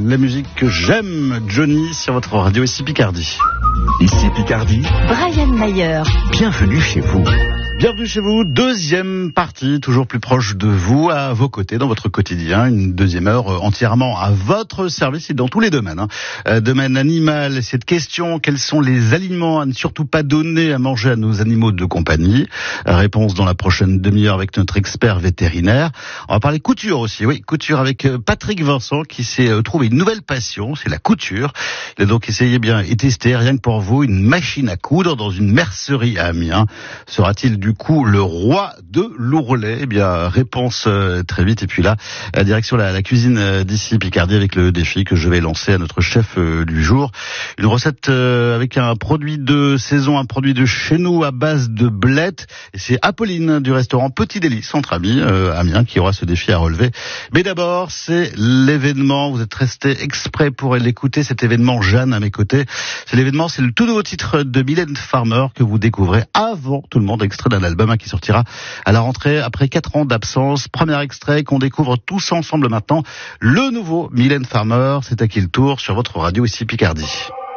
la musique que j'aime, Johnny, sur votre radio ici Picardie. Ici Picardie, Brian Mayer. Bienvenue chez vous. Bienvenue chez vous, deuxième partie, toujours plus proche de vous, à vos côtés, dans votre quotidien, une deuxième heure entièrement à votre service et dans tous les domaines. Domaine animal, cette question, quels sont les aliments à ne surtout pas donner à manger à nos animaux de compagnie? Réponse dans la prochaine demi-heure avec notre expert vétérinaire. On va parler couture aussi, oui, couture avec Patrick Vincent qui s'est trouvé une nouvelle passion, c'est la couture. Il a donc essayé bien et testé, rien que pour vous, une machine à coudre dans une mercerie à Amiens. Sera-t-il du coup le roi de l'ourlet? Eh bien, réponse très vite. Et puis là, direction la cuisine d'ici Picardie avec le défi que je vais lancer à notre chef du jour. Une recette avec un produit de saison, un produit de chez nous à base de blettes. Et c'est Apolline du restaurant Petit Délice, entre amis, Amiens, qui aura ce défi à relever. Mais d'abord, c'est l'événement. Vous êtes resté exprès pour l'écouter, cet événement. Jeanne à mes côtés. C'est l'événement, c'est le tout nouveau titre de Mylène Farmer que vous découvrez avant tout le monde, extrait d'un album qui sortira à la rentrée après 4 ans d'absence. Premier extrait qu'on découvre tous ensemble maintenant. Le nouveau Mylène Farmer, c'est à qui le tour sur votre radio ici Picardie.